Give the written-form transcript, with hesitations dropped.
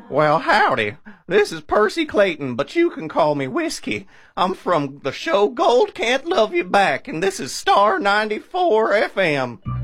Well, howdy. This is Percy Clayton, but you can call me Whiskey. I'm from the show Gold Can't Love You Back, and this is Star 94 FM.